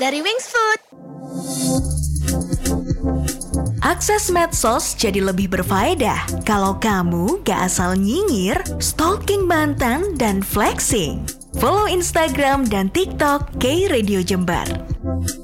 dari Wings Food. Akses medsos jadi lebih berfaedah kalau kamu gak asal nyinyir, stalking mantan, dan flexing. Follow Instagram dan TikTok K Radio Jember.